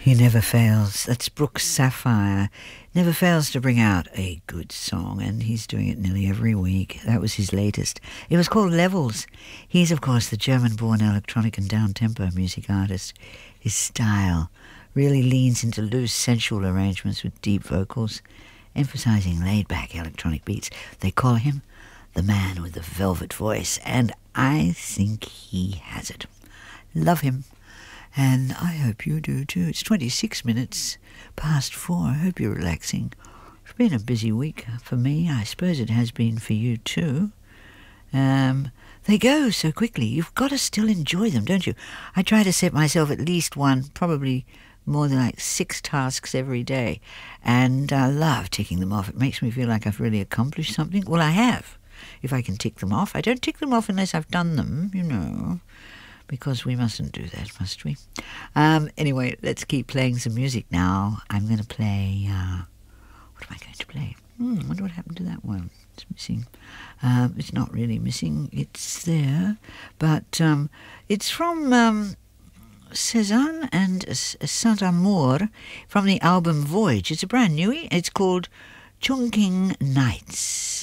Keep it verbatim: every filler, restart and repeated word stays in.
He never fails. That's Brooks Sapphire. Never fails to bring out a good song, and he's doing it nearly every week. That was his latest. It was called Levels. He's, of course, the German-born electronic and down-tempo music artist. His style really leans into loose, sensual arrangements with deep vocals, emphasizing laid-back electronic beats. They call him the man with the velvet voice, and I think he has it. Love him. And I hope you do too. It's twenty-six minutes past four. I hope you're relaxing. It's been a busy week for me. I suppose it has been for you too. Um, they go so quickly. You've got to still enjoy them, don't you? I try to set myself at least one, probably more than like six tasks every day. And I love ticking them off. It makes me feel like I've really accomplished something. Well, I have, if I can tick them off. I don't tick them off unless I've done them, you know. Because we mustn't do that, must we? Um, anyway, let's keep playing some music now. I'm going to play... Uh, what am I going to play? Hmm, I wonder what happened to that one. It's missing. Um, it's not really missing. It's there. But um, it's from um, Cézanne and Saint-Amour from the album Voyage. It's a brand newie. It's called Chungking Nights.